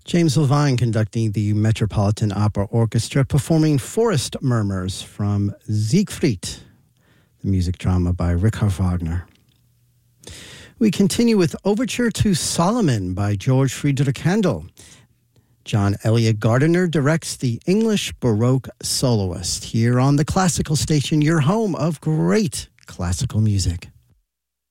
James Levine conducting the Metropolitan Opera Orchestra, performing Forest Murmurs from Siegfried, the music drama by Richard Wagner. We continue with Overture to Solomon by George Friedrich Handel. John Elliott Gardiner directs the English Baroque soloist here on the Classical Station, your home of great classical music.